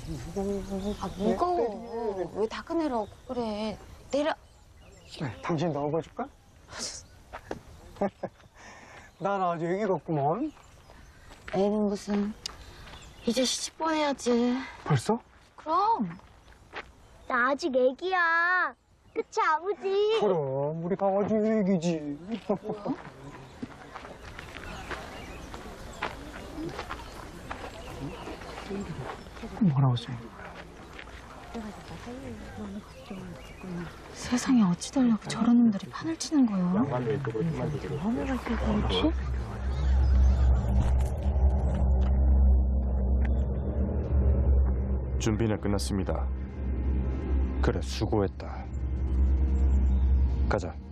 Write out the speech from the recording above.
아, 무거워. 왜 다 꺼내라고 그래. 내려. 당신 넣어봐줄까? 난 아주 애기 같구먼. 애는 무슨. 이제 시집 보내야지. 벌써? 그럼. 나 아직 애기야. 그치, 아버지? 그럼 우리 다 아주 애기지. 뭐라고 써? 세상에 어찌 되려고 저런 놈들이 판을 치는 거야. 준비는 끝났습니다. 그래, 수고했다. 가자.